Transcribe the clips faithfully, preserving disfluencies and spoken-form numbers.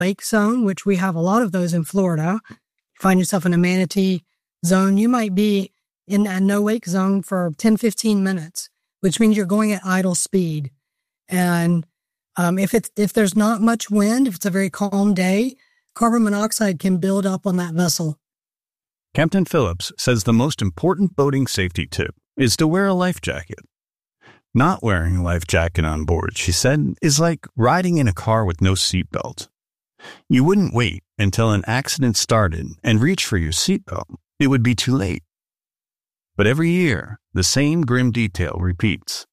lake zone, which we have a lot of those in Florida. You find yourself in a manatee zone, you might be in a no-wake zone for ten, fifteen minutes, which means you're going at idle speed. And um, if it's if there's not much wind, if it's a very calm day, carbon monoxide can build up on that vessel. Captain Phillips says the most important boating safety tip is to wear a life jacket. Not wearing a life jacket on board, she said, is like riding in a car with no seatbelt. You wouldn't wait until an accident started and reach for your seatbelt. It would be too late. But every year, the same grim detail repeats.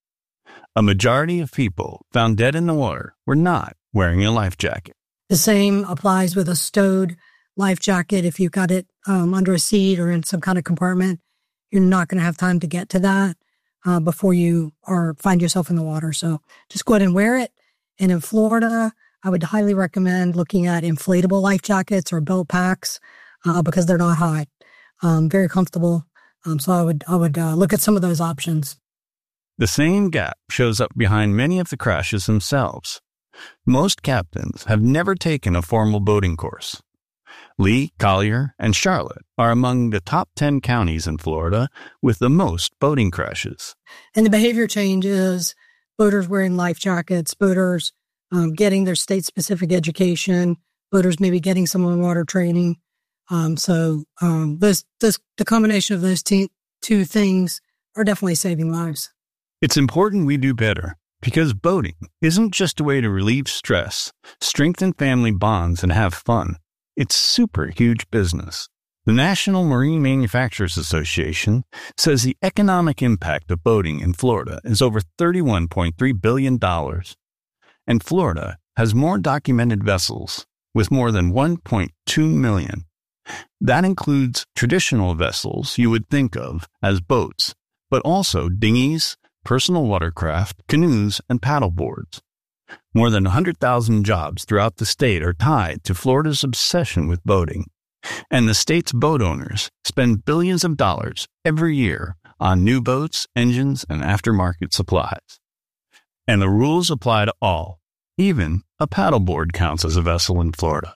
A majority of people found dead in the water were not wearing a life jacket. The same applies with a stowed life jacket. If you've got it um, under a seat or in some kind of compartment, you're not going to have time to get to that uh, before you or find yourself in the water. So just go ahead and wear it. And in Florida, I would highly recommend looking at inflatable life jackets or belt packs uh, because they're not hot. Um, very comfortable. Um, so I would I would uh, look at some of those options. The same gap shows up behind many of the crashes themselves. Most captains have never taken a formal boating course. Lee, Collier, and Charlotte are among the top ten counties in Florida with the most boating crashes. And the behavior change is boaters wearing life jackets, boaters um, getting their state-specific education, boaters maybe getting some on-water training. Um, so um, this, this, the combination of those t- two things are definitely saving lives. It's important we do better because boating isn't just a way to relieve stress, strengthen family bonds, and have fun. It's super huge business. The National Marine Manufacturers Association says the economic impact of boating in Florida is over thirty-one point three billion dollars. And Florida has more documented vessels with more than one point two million. That includes traditional vessels you would think of as boats, but also dinghies, personal watercraft, canoes, and paddleboards. More than one hundred thousand jobs throughout the state are tied to Florida's obsession with boating. And the state's boat owners spend billions of dollars every year on new boats, engines, and aftermarket supplies. And the rules apply to all. Even a paddleboard counts as a vessel in Florida.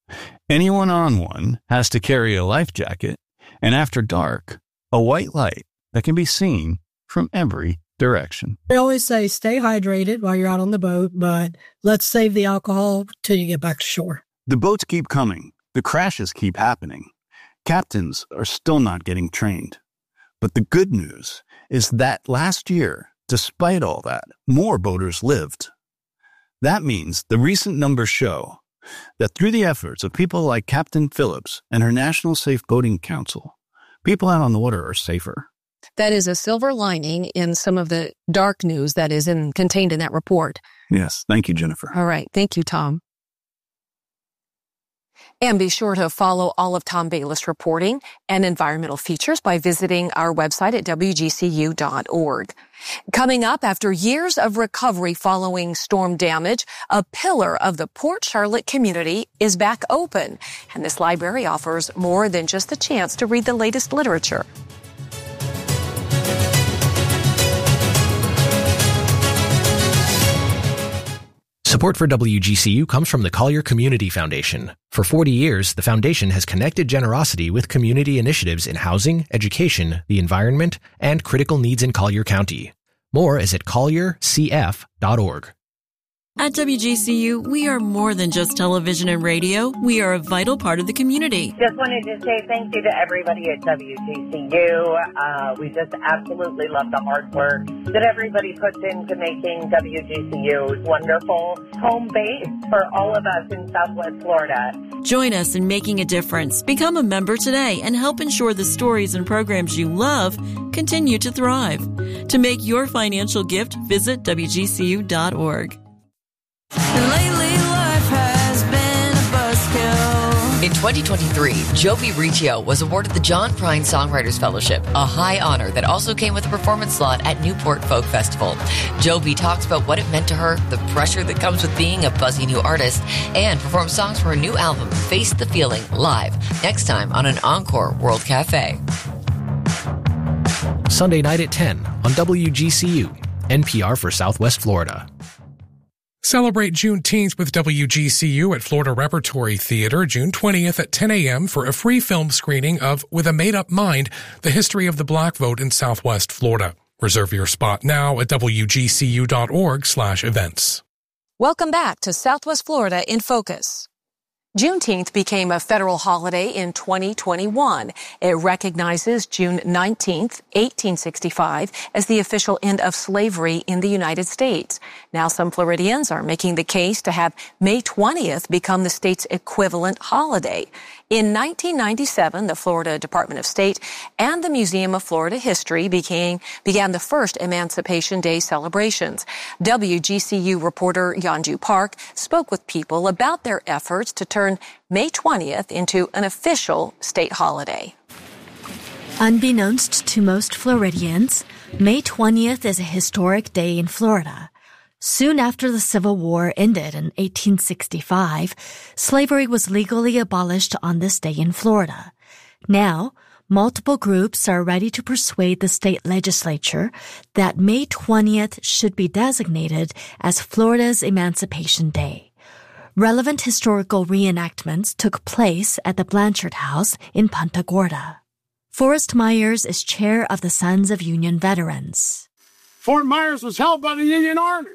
Anyone on one has to carry a life jacket, and after dark, a white light that can be seen from every direction. They always say stay hydrated while you're out on the boat, but let's save the alcohol till you get back to shore. The boats keep coming. The crashes keep happening. Captains are still not getting trained. But the good news is that last year, despite all that, more boaters lived. That means the recent numbers show that through the efforts of people like Captain Phillips and her National Safe Boating Council, people out on the water are safer. That is a silver lining in some of the dark news that is in, contained in that report. Yes. Thank you, Jennifer. All right. Thank you, Tom. And be sure to follow all of Tom Bayliss' reporting and environmental features by visiting our website at W G C U dot org. Coming up, after years of recovery following storm damage, a pillar of the Port Charlotte community is back open. And this library offers more than just the chance to read the latest literature. Support for W G C U comes from the Collier Community Foundation. For forty years, the foundation has connected generosity with community initiatives in housing, education, the environment, and critical needs in Collier County. More is at collier c f dot org. At W G C U, we are more than just television and radio. We are a vital part of the community. Just wanted to say thank you to everybody at W G C U. Uh, we just absolutely love the hard work that everybody puts into making W G C U wonderful home base for all of us in Southwest Florida. Join us in making a difference. Become a member today and help ensure the stories and programs you love continue to thrive. To make your financial gift, visit W G C U dot org. Lately, life has been a buzzkill. In twenty twenty-three, Joby Riccio was awarded the John Prine Songwriters Fellowship, a high honor that also came with a performance slot at Newport Folk Festival. Joby talks about what it meant to her, the pressure that comes with being a buzzy new artist, and performs songs from her new album, Face the Feeling, live, next time on an Encore World Cafe. Sunday night at ten on W G C U, N P R for Southwest Florida. Celebrate Juneteenth with W G C U at Florida Repertory Theater June twentieth at ten a.m. for a free film screening of With a Made-Up Mind, The History of the Black Vote in Southwest Florida. Reserve your spot now at wgcu.org slash events. Welcome back to Southwest Florida in Focus. Juneteenth became a federal holiday in twenty twenty-one. It recognizes June nineteenth, eighteen sixty-five, as the official end of slavery in the United States. Now some Floridians are making the case to have May twentieth become the state's equivalent holiday. In nineteen ninety-seven, the Florida Department of State and the Museum of Florida History became, began the first Emancipation Day celebrations. W G C U reporter Yanju Park spoke with people about their efforts to turn May twentieth into an official state holiday. Unbeknownst to most Floridians, May twentieth is a historic day in Florida. Soon after the Civil War ended in eighteen sixty-five, slavery was legally abolished on this day in Florida. Now, multiple groups are ready to persuade the state legislature that May twentieth should be designated as Florida's Emancipation Day. Relevant historical reenactments took place at the Blanchard House in Punta Gorda. Forrest Myers is chair of the Sons of Union Veterans. Fort Myers was held by the Union Army.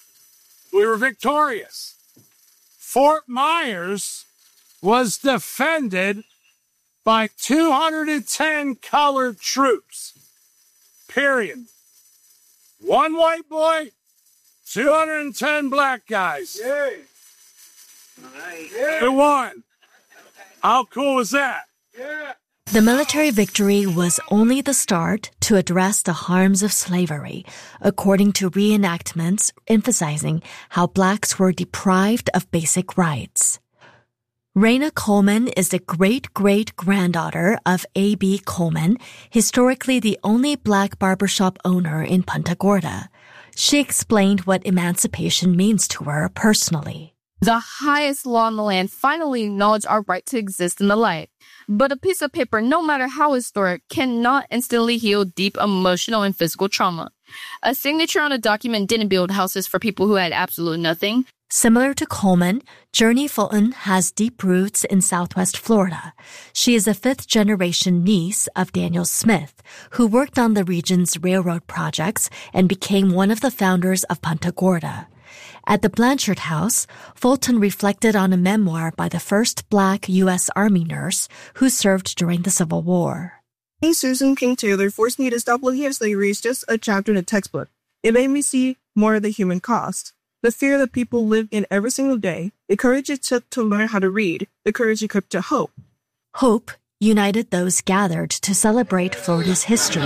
We were victorious. Fort Myers was defended by two hundred ten colored troops. Period. One white boy, two hundred ten black guys. Yay. All right. Yeah. We won. How cool was that? Yeah. The military victory was only the start to address the harms of slavery, according to reenactments emphasizing how blacks were deprived of basic rights. Raina Coleman is the great-great-granddaughter of A B Coleman, historically the only black barbershop owner in Punta Gorda. She explained what emancipation means to her personally. The highest law in the land finally acknowledged our right to exist in the light. But a piece of paper, no matter how historic, cannot instantly heal deep emotional and physical trauma. A signature on a document didn't build houses for people who had absolutely nothing. Similar to Coleman, Journey Fulton has deep roots in Southwest Florida. She is a fifth-generation niece of Daniel Smith, who worked on the region's railroad projects and became one of the founders of Punta Gorda. At the Blanchard House, Fulton reflected on a memoir by the first black U S Army nurse who served during the Civil War. Susan King Taylor forced me to stop looking at slavery as just a chapter in a textbook. It made me see more of the human cost, the fear that people live in every single day, the courage it took to learn how to read, the courage it took to hope. Hope united those gathered to celebrate Florida's history.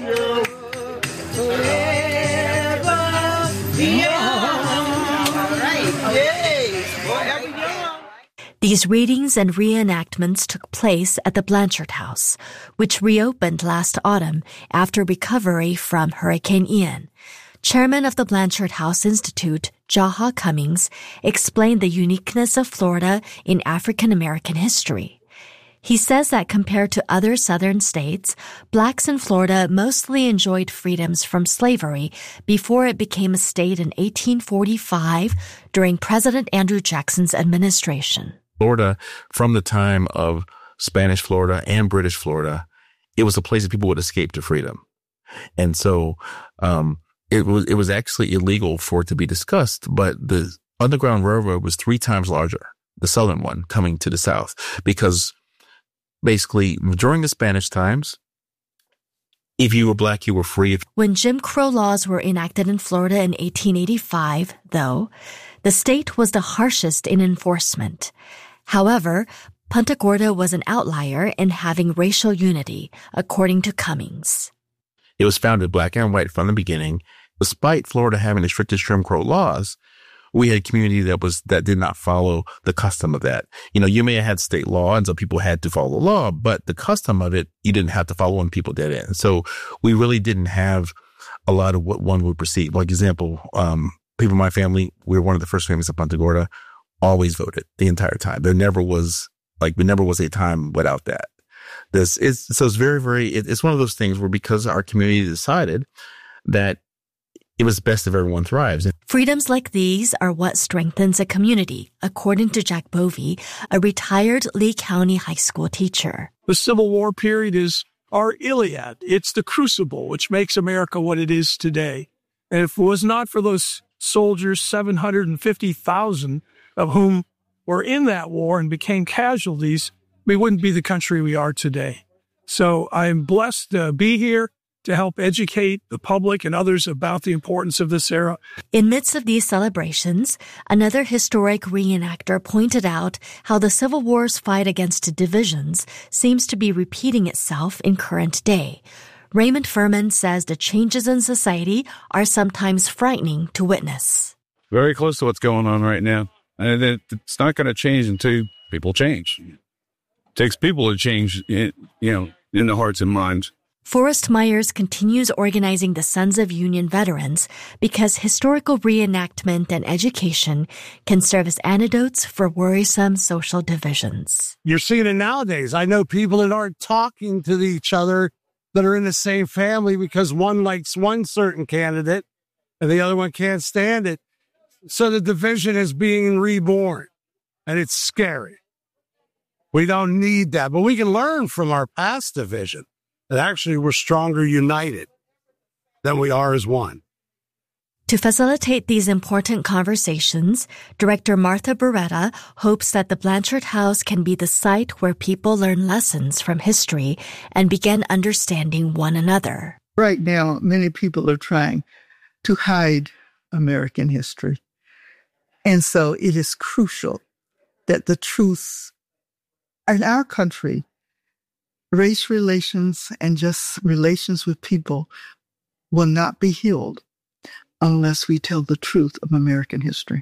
These readings and reenactments took place at the Blanchard House, which reopened last autumn after recovery from Hurricane Ian. Chairman of the Blanchard House Institute, Jaha Cummings, explained the uniqueness of Florida in African American history. He says that compared to other southern states, blacks in Florida mostly enjoyed freedoms from slavery before it became a state in eighteen forty-five during President Andrew Jackson's administration. Florida, from the time of Spanish Florida and British Florida, it was a place that people would escape to freedom. And so um, it was it was actually illegal for it to be discussed, but the Underground Railroad was three times larger, the southern one coming to the south, because basically during the Spanish times, if you were black, you were free. When Jim Crow laws were enacted in Florida in eighteen eighty-five, though, the state was the harshest in enforcement. However, Punta Gorda was an outlier in having racial unity, according to Cummings. It was founded black and white from the beginning. Despite Florida having the strictest Jim Crow laws, we had a community that was that did not follow the custom of that. You know, you may have had state law, and so people had to follow the law, but the custom of it, you didn't have to follow when people did it. And so we really didn't have a lot of what one would perceive. Like example, um, people in my family, we were one of the first families of Punta Gorda, always voted the entire time. There never was, like, there never was a time without that. This is, so it's very, very, it, it's one of those things where because our community decided that it was best if everyone thrives. Freedoms like these are what strengthens a community, according to Jack Bovey, a retired Lee County high school teacher. The Civil War period is our Iliad. It's the crucible, which makes America what it is today. And if it was not for those soldiers, seven hundred fifty thousand of whom were in that war and became casualties, we wouldn't be the country we are today. So I'm blessed to be here to help educate the public and others about the importance of this era. In midst of these celebrations, another historic reenactor pointed out how the Civil War's fight against divisions seems to be repeating itself in current day. Raymond Furman says the changes in society are sometimes frightening to witness. Very close to what's going on right now. And it's not going to change until people change. It takes people to change, you know, in the hearts and minds. Forrest Myers continues organizing the Sons of Union veterans because historical reenactment and education can serve as antidotes for worrisome social divisions. You're seeing it nowadays. I know people that aren't talking to each other that are in the same family because one likes one certain candidate and the other one can't stand it. So the division is being reborn, and it's scary. We don't need that, but we can learn from our past division. That actually we're stronger united than we are as one. To facilitate these important conversations, Director Martha Beretta hopes that the Blanchard House can be the site where people learn lessons from history and begin understanding one another. Right now, many people are trying to hide American history. And so it is crucial that the truth in our country, race relations and just relations with people, will not be healed unless we tell the truth of American history.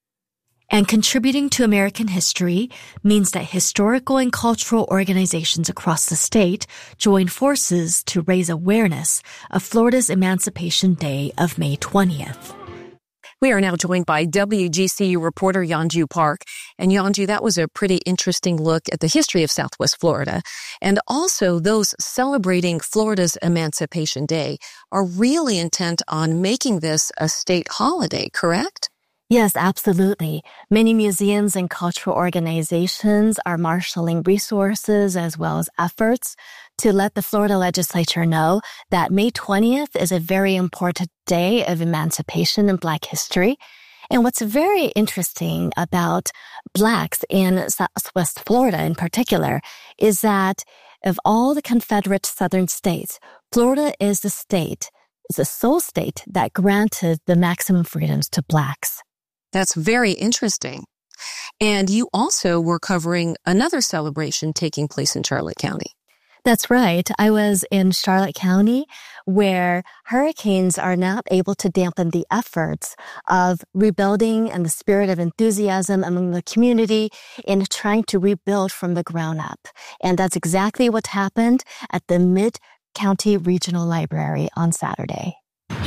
And contributing to American history means that historical and cultural organizations across the state join forces to raise awareness of Florida's Emancipation Day of May twentieth. We are now joined by W G C U reporter Yanju Park. And Yanju, that was a pretty interesting look at the history of Southwest Florida. And also those celebrating Florida's Emancipation Day are really intent on making this a state holiday, correct? Yes, absolutely. Many museums and cultural organizations are marshaling resources as well as efforts to let the Florida legislature know that May twentieth is a very important day of emancipation in Black history. And what's very interesting about Blacks in Southwest Florida in particular is that of all the Confederate Southern states, Florida is the state, is the sole state that granted the maximum freedoms to Blacks. That's very interesting. And you also were covering another celebration taking place in Charlotte County. That's right. I was in Charlotte County, where hurricanes are not able to dampen the efforts of rebuilding and the spirit of enthusiasm among the community in trying to rebuild from the ground up. And that's exactly what happened at the Mid-County Regional Library on Saturday.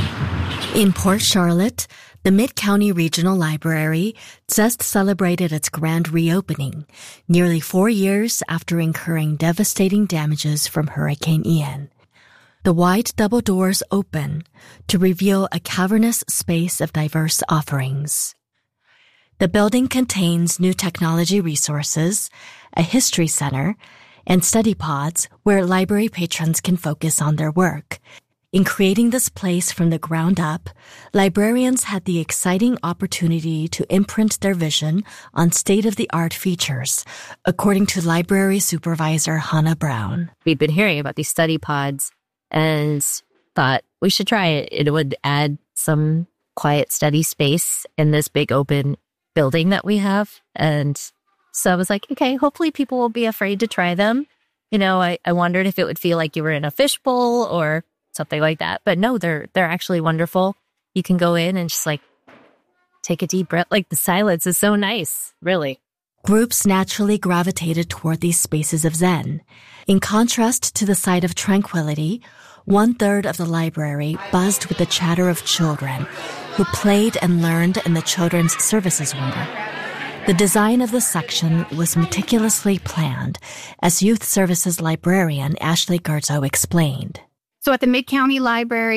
In Port Charlotte, the Mid-County Regional Library just celebrated its grand reopening, nearly four years after incurring devastating damages from Hurricane Ian. The wide double doors open to reveal a cavernous space of diverse offerings. The building contains new technology resources, a history center, and study pods where library patrons can focus on their work. In creating this place from the ground up, librarians had the exciting opportunity to imprint their vision on state-of-the-art features, according to library supervisor Hannah Brown. We've been hearing about these study pods and thought we should try it. It would add some quiet study space in this big open building that we have. And so I was like, okay, hopefully people will be afraid to try them. You know, I, I wondered if it would feel like you were in a fishbowl or something like that. But no, they're they're actually wonderful. You can go in and just like take a deep breath. Like the silence is so nice, really. Groups naturally gravitated toward these spaces of Zen. In contrast to the site of tranquility, one-third of the library buzzed with the chatter of children who played and learned in the children's services wing. The design of the section was meticulously planned, as Youth Services librarian Ashley Gerzo explained. So at the Mid-County Library,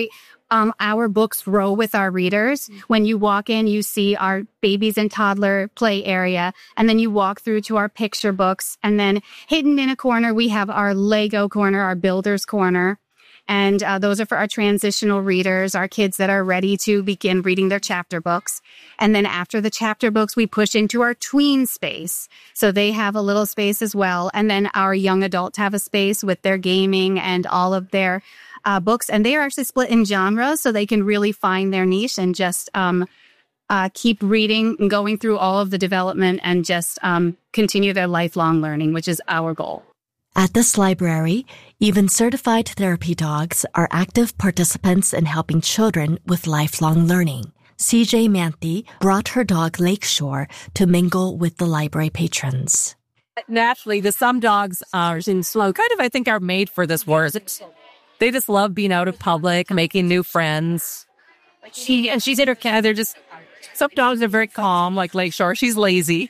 Um, our books row with our readers. When you walk in, you see our babies and toddler play area, and then you walk through to our picture books, and then hidden in a corner, we have our Lego corner, our builder's corner. And uh, those are for our transitional readers, our kids that are ready to begin reading their chapter books. And then after the chapter books, we push into our tween space. So they have a little space as well. And then our young adults have a space with their gaming and all of their uh, books. And they are actually split in genres, so they can really find their niche and just um, uh, keep reading and going through all of the development and just um, continue their lifelong learning, which is our goal. At this library, even certified therapy dogs are active participants in helping children with lifelong learning. C J Manthi brought her dog Lakeshore to mingle with the library patrons. Naturally, the some dogs are in slow, kind of, I think, are made for this work. They just love being out in public, making new friends. She and she's in her cat. They're just, some dogs are very calm, like Lakeshore. She's lazy.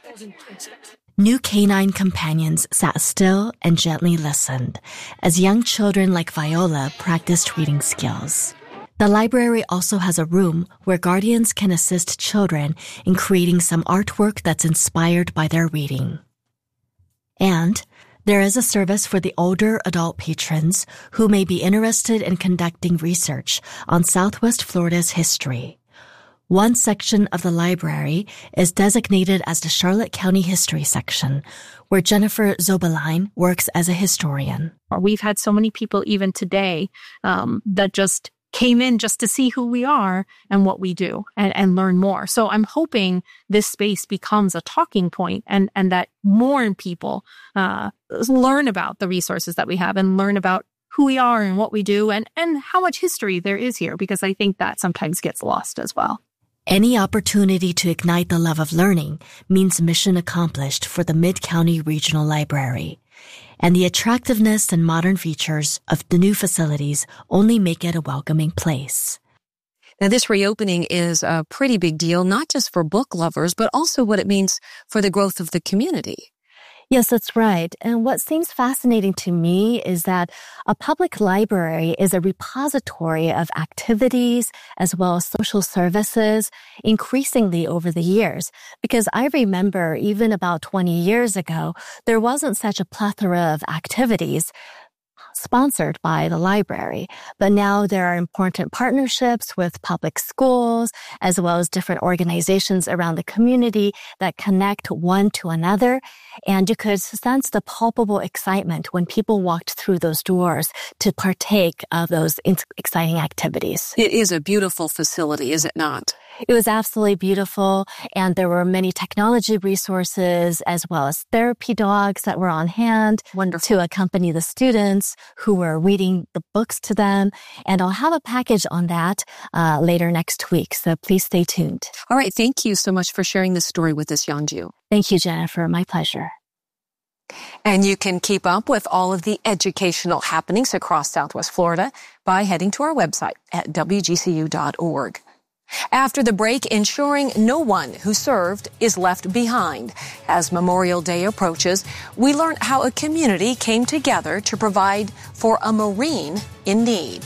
New canine companions sat still and gently listened as young children like Viola practiced reading skills. The library also has a room where guardians can assist children in creating some artwork that's inspired by their reading. And there is a service for the older adult patrons who may be interested in conducting research on Southwest Florida's history. One section of the library is designated as the Charlotte County History section, where Jennifer Zobeline works as a historian. We've had so many people even today um, that just came in just to see who we are and what we do and, and learn more. So I'm hoping this space becomes a talking point and, and that more people uh, learn about the resources that we have and learn about who we are and what we do and, and how much history there is here, because I think that sometimes gets lost as well. Any opportunity to ignite the love of learning means mission accomplished for the Mid-County Regional Library. And the attractiveness and modern features of the new facilities only make it a welcoming place. Now, this reopening is a pretty big deal, not just for book lovers, but also what it means for the growth of the community. Yes, that's right. And what seems fascinating to me is that a public library is a repository of activities as well as social services increasingly over the years. Because I remember even about twenty years ago, there wasn't such a plethora of activities sponsored by the library. But now there are important partnerships with public schools as well as different organizations around the community that connect one to another. And you could sense the palpable excitement when people walked through those doors to partake of those exciting activities. It is a beautiful facility, is it not? It was absolutely beautiful, and there were many technology resources as well as therapy dogs that were on hand Wonderful. To accompany the students who were reading the books to them. And I'll have a package on that uh, later next week, so please stay tuned. All right, thank you so much for sharing this story with us, Yeonju. Thank you, Jennifer. My pleasure. And you can keep up with all of the educational happenings across Southwest Florida by heading to our website at W G C U dot org. After the break, ensuring no one who served is left behind. As Memorial Day approaches, we learn how a community came together to provide for a Marine in need.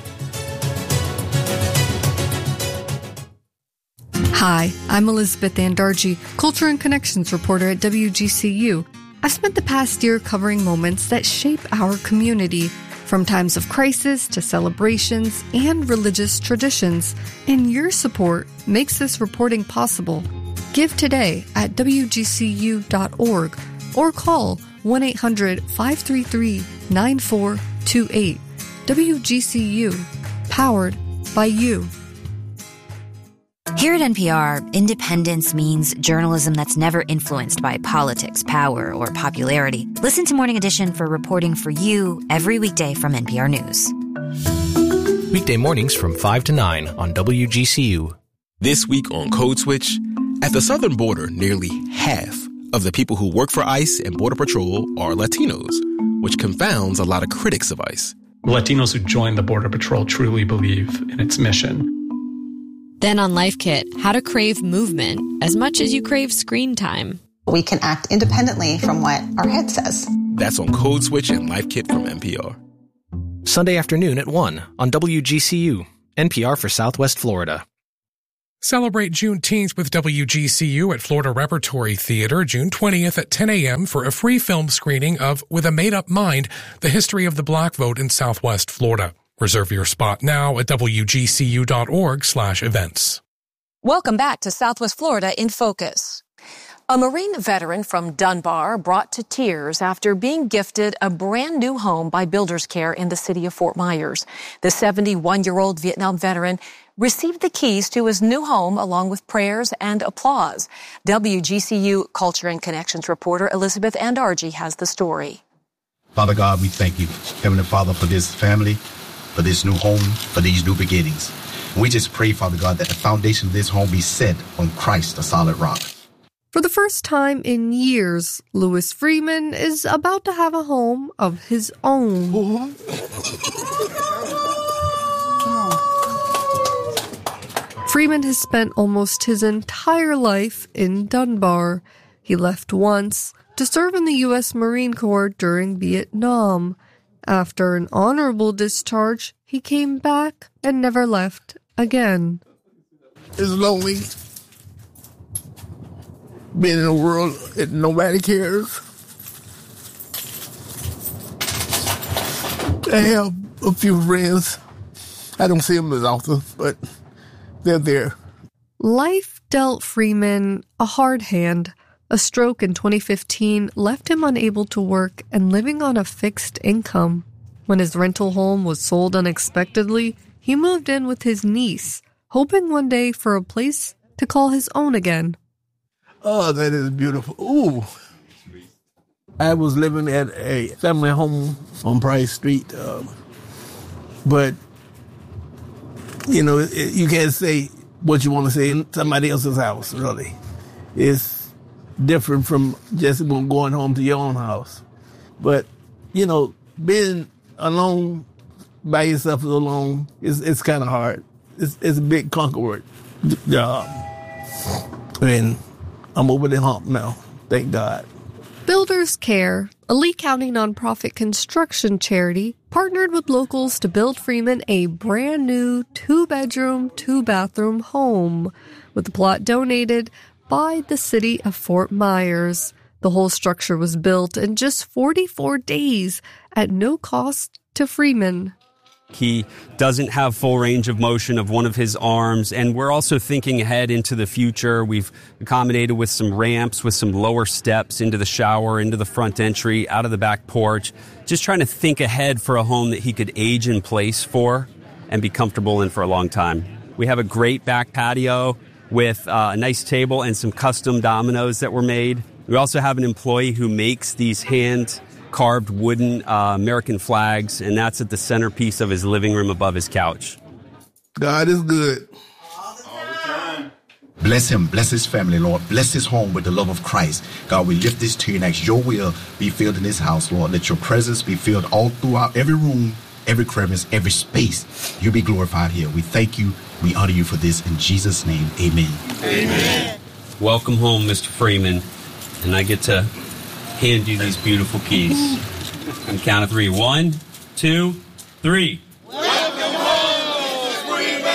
Hi, I'm Elizabeth Andarji, Culture and Connections reporter at W G C U. I've spent the past year covering moments that shape our community, from times of crisis to celebrations and religious traditions. And your support makes this reporting possible. Give today at W G C U dot org or call one eight hundred five three three nine four two eight. W G C U, powered by you. Here at N P R, independence means journalism that's never influenced by politics, power, or popularity. Listen to Morning Edition for reporting for you every weekday from N P R News. Weekday mornings from five to nine on W G C U. This week on Code Switch, at the southern border, nearly half of the people who work for ICE and Border Patrol are Latinos, which confounds a lot of critics of ICE. Latinos who join the Border Patrol truly believe in its mission. Then on Life Kit, how to crave movement as much as you crave screen time. We can act independently from what our head says. That's on Code Switch and Life Kit from N P R. Sunday afternoon at one on W G C U. N P R for Southwest Florida. Celebrate Juneteenth with W G C U at Florida Repertory Theater June twentieth at ten a.m. for a free film screening of With a Made-Up Mind, The History of the Black Vote in Southwest Florida. Reserve your spot now at wgcu.org slash events. Welcome back to Southwest Florida in Focus. A Marine veteran from Dunbar brought to tears after being gifted a brand new home by Builders Care in the city of Fort Myers. The seventy-one-year-old Vietnam veteran received the keys to his new home along with prayers and applause. W G C U Culture and Connections reporter Elizabeth Andarji has the story. Father God, we thank you, Heavenly Father, for this family, for this new home, for these new beginnings. We just pray, Father God, that the foundation of this home be set on Christ, a solid rock. For the first time in years, Louis Freeman is about to have a home of his own. Freeman has spent almost his entire life in Dunbar. He left once to serve in the U S Marine Corps during Vietnam. After an honorable discharge, he came back and never left again. It's lonely. Being in a world that nobody cares. I have a few friends. I don't see them as often, but they're there. Life dealt Freeman a hard hand. A stroke in twenty fifteen left him unable to work and living on a fixed income. When his rental home was sold unexpectedly, he moved in with his niece, hoping one day for a place to call his own again. Oh, that is beautiful. Ooh. I was living at a family home on Price Street, uh, but, you know, it, you can't say what you want to say in somebody else's house, really. It's different from just going home to your own house. But, you know, being alone by yourself alone, it's, it's kind of hard. It's, it's a big conqueror job. And I'm over the hump now, thank God. Builders Care, a Lee County nonprofit construction charity, partnered with locals to build Freeman a brand new two-bedroom, two-bathroom home, with the plot donated by the city of Fort Myers. The whole structure was built in just forty-four days at no cost to Freeman. He doesn't have full range of motion of one of his arms, and we're also thinking ahead into the future. We've accommodated with some ramps, with some lower steps into the shower, into the front entry, out of the back porch, just trying to think ahead for a home that he could age in place for and be comfortable in for a long time. We have a great back patio with uh, a nice table and some custom dominoes that were made. We also have an employee who makes these hand carved wooden uh, American flags, and that's at the centerpiece of his living room above his couch. God is good. Bless him, bless his family, Lord. Bless his home with the love of Christ. God, we lift this to you next. Your will be filled in this house, Lord. Let your presence be filled all throughout every room, every crevice, every space. You be glorified here. We thank you. We honor you for this. In Jesus' name, amen. Amen. Welcome home, Mister Freeman. And I get to hand you these beautiful keys. On the count of three. One, two, three. Welcome home,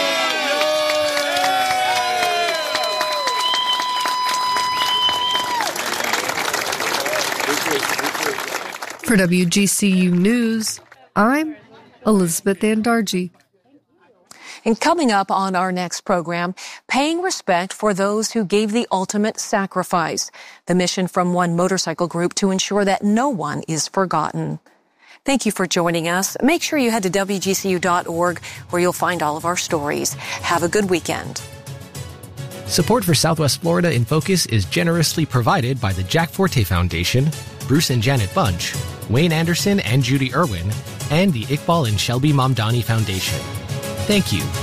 Freeman! For W G C U News, I'm Elizabeth Andarji. And coming up on our next program, paying respect for those who gave the ultimate sacrifice. The mission from one motorcycle group to ensure that no one is forgotten. Thank you for joining us. Make sure you head to W G C U dot org where you'll find all of our stories. Have a good weekend. Support for Southwest Florida in Focus is generously provided by the Jack Forte Foundation, Bruce and Janet Bunch, Wayne Anderson and Judy Irwin, and the Iqbal and Shelby Mamdani Foundation. Thank you.